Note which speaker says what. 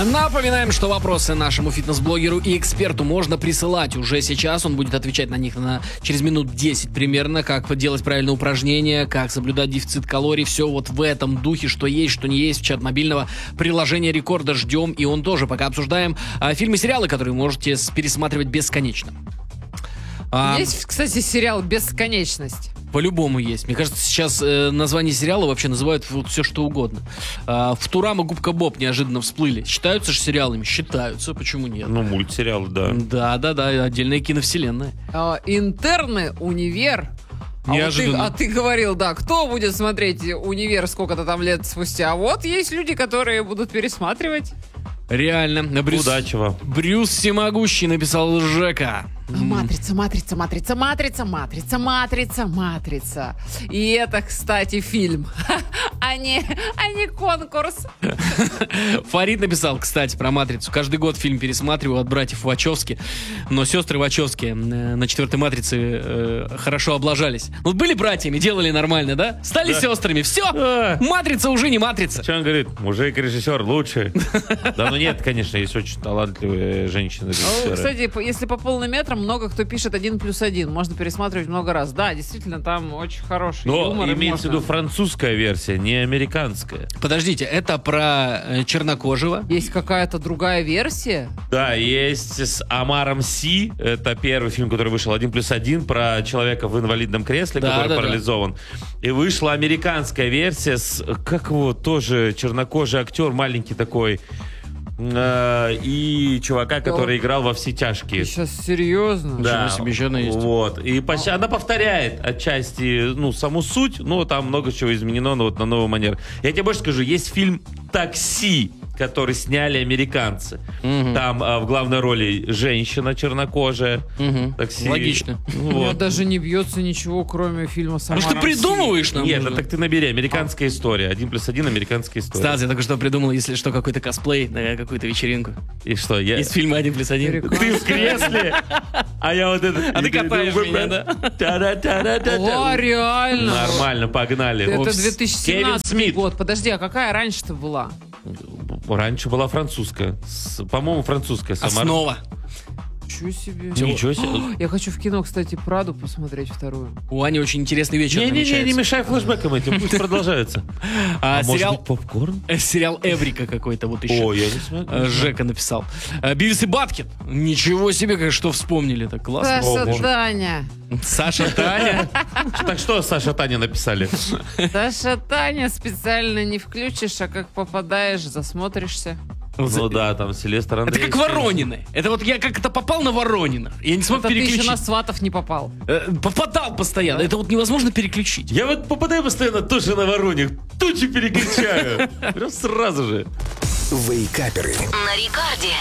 Speaker 1: Напоминаем, что вопросы нашему фитнес-блогеру и эксперту можно присылать уже сейчас. Он будет отвечать на них через минут 10 примерно. Как делать правильные упражнения, как соблюдать дефицит калорий. Все вот в этом духе, что есть, что не есть. В чат мобильного приложения Рекорда ждем. И он тоже. Пока обсуждаем фильмы и сериалы, которые можете пересматривать бесконечно.
Speaker 2: Есть, кстати, сериал «Бесконечность».
Speaker 1: По-любому есть. Мне кажется, сейчас название сериала вообще называют вот все, что угодно. Футурама, Губка Боб неожиданно всплыли. Считаются же сериалами? Считаются. Почему нет?
Speaker 3: Ну, мультсериалы, да.
Speaker 1: Да. Отдельная киновселенная.
Speaker 2: Интерны, Универ.
Speaker 1: Неожиданно.
Speaker 2: А ты говорил, да, кто будет смотреть «Универ» сколько-то там лет спустя? А вот есть люди, которые будут пересматривать.
Speaker 1: Реально.
Speaker 3: Удачи вам.
Speaker 1: Брюс Всемогущий написал Жека.
Speaker 2: Матрица. И это, кстати, фильм, а не конкурс.
Speaker 1: Фарид написал, кстати, про «Матрицу». Каждый год фильм пересматриваю от братьев Вачовски. Но сестры Вачовски на 4-й «Матрице» хорошо облажались. Вот были братьями, делали нормально, да? Стали сестрами, все! «Матрица» уже не «Матрица».
Speaker 3: Че он говорит? Мужик-режиссер лучше. Да, ну нет, конечно, есть очень талантливые женщины-режиссеры.
Speaker 2: Кстати, если по полным метрам, много кто пишет 1+1. Можно пересматривать много раз. Да, действительно, там очень хороший юмор.
Speaker 3: Но имеется в виду французская версия, не американская.
Speaker 1: Подождите, это про чернокожего?
Speaker 2: Есть какая-то другая версия?
Speaker 3: Да, есть с Омаром Си. Это первый фильм, который вышел 1+1 про человека в инвалидном кресле, который парализован. И вышла американская версия с, как его, тоже чернокожий актер, маленький такой, и чувака, который играл во «Все тяжкие».
Speaker 2: Сейчас серьезно?
Speaker 3: Да,
Speaker 1: есть.
Speaker 3: Вот. И она повторяет отчасти, саму суть, но там много чего изменено, но вот на новый манер. Я тебе больше скажу, есть фильм «Такси», который сняли американцы. Там в главной роли женщина чернокожая. Такси.
Speaker 1: Логично.
Speaker 2: Вот. У меня даже не бьется ничего, кроме фильма «Самара».
Speaker 1: Может, ты придумываешь нам?
Speaker 3: Нет, так ты набери. Американская история. 1+1 американская история.
Speaker 1: Стас, я только что придумал, если что, какой-то косплей на какую-то вечеринку.
Speaker 3: И что?
Speaker 1: Из фильма 1+1.
Speaker 3: Ты в кресле, а я вот это...
Speaker 1: А ты катаешь меня, да?
Speaker 2: О, реально?
Speaker 3: Нормально, погнали.
Speaker 2: Это
Speaker 3: Кевин
Speaker 2: 2017
Speaker 3: Смит.
Speaker 2: год. Подожди, а какая раньше-то была?
Speaker 3: Раньше была французская. По-моему, французская.
Speaker 1: Основа.
Speaker 2: Ничего себе.
Speaker 3: Ничего себе.
Speaker 2: Я хочу в кино, кстати, «Праду» посмотреть вторую.
Speaker 1: У Ани очень интересный вечер намечается.
Speaker 3: Не мешай флешбекам этим, пусть продолжается.
Speaker 1: Сериал,
Speaker 3: может быть, попкорн?
Speaker 1: Сериал «Эврика» какой-то вот еще.
Speaker 3: О, я не смотрю.
Speaker 1: Жека написал. «Бивис и Батхед». Ничего себе, как что вспомнили. Так классно.
Speaker 2: Саша Таня.
Speaker 1: Саша Таня.
Speaker 3: Так что Саша Таня написали?
Speaker 2: Саша Таня специально не включишь, а как попадаешь, засмотришься.
Speaker 3: Ну да, там Сильвестр Андреевич.
Speaker 1: Это как Воронины. Это вот я как-то попал на Воронина. Я не смог
Speaker 2: Это ты
Speaker 1: переключить.
Speaker 2: еще на «Сватов» не попал.
Speaker 1: Попадал постоянно. Это вот невозможно переключить.
Speaker 3: Я вот попадаю постоянно тоже на Вороних. Тучи переключаю. Прям сразу же.
Speaker 4: Вейкаперы.
Speaker 5: На Рекорде.